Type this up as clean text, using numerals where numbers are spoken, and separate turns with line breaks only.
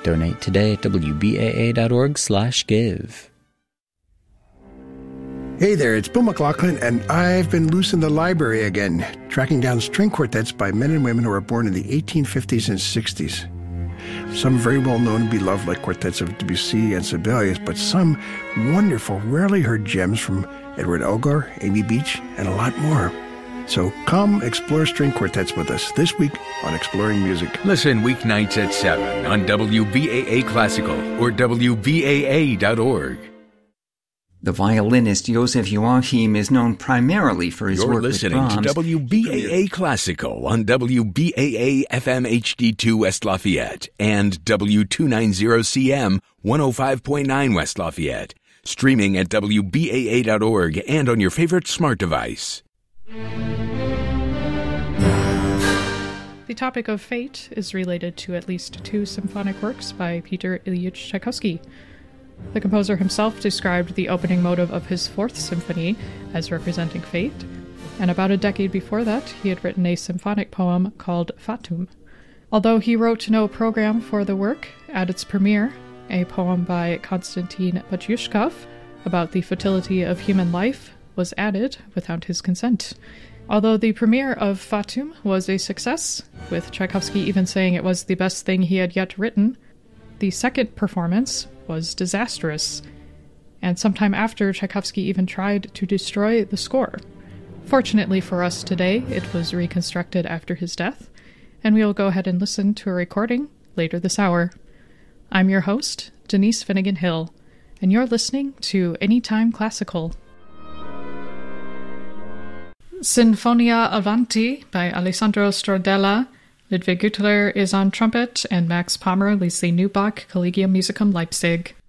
Donate today at wbaa.org/give.
Hey there, it's Bill McLaughlin, and I've been loose in the library again, tracking down string quartets by men and women who were born in the 1850s and 60s. Some very well known and beloved, like quartets of Debussy and Sibelius, but some wonderful, rarely heard gems from Edward Elgar, Amy Beach, and a lot more. So come explore string quartets with us this week on Exploring Music.
Listen weeknights at 7 on WBAA Classical or WBAA.org.
The violinist Joseph Joachim is known primarily for his work with Brahms.
You're listening to WBAA Classical on WBAA FM HD2 West Lafayette and W290CM 105.9 West Lafayette. Streaming at WBAA.org and on your favorite smart device.
The topic of fate is related to at least 2 symphonic works by Peter Ilyich Tchaikovsky. The composer himself described the opening motive of his 4th symphony as representing fate, and about a decade before that, he had written a symphonic poem called Fatum. Although he wrote no program for the work, at its premiere, a poem by Konstantin Batyushkov about the futility of human life was added without his consent. Although the premiere of Fatum was a success, with Tchaikovsky even saying it was the best thing he had yet written, the second performance was disastrous, and sometime after, Tchaikovsky even tried to destroy the score. Fortunately for us today, it was reconstructed after his death, and we will go ahead and listen to a recording later this hour. I'm your host, Denise Finnegan Hill, and you're listening to Anytime Classical. Sinfonia Avanti by Alessandro Stradella. Ludwig Güttler is on trumpet, and Max Palmer leads the Neubach Collegium Musicum Leipzig.